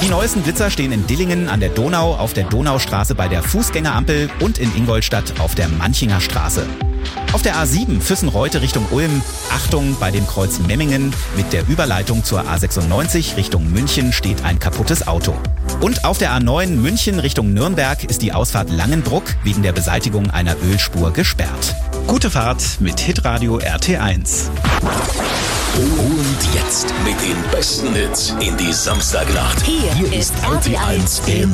Die neuesten Blitzer stehen in Dillingen an der Donau, auf der Donaustraße bei der Fußgängerampel und in Ingolstadt auf der Manchinger Straße. Auf der A7 Füssen-Reute Richtung Ulm, Achtung bei dem Kreuz Memmingen, mit der Überleitung zur A96 Richtung München steht ein kaputtes Auto. Und auf der A9 München Richtung Nürnberg ist die Ausfahrt Langenbruck wegen der Beseitigung einer Ölspur gesperrt. Gute Fahrt mit Hitradio RT1. Und jetzt mit den besten Hits in die Samstagnacht. Hier ist RT1 im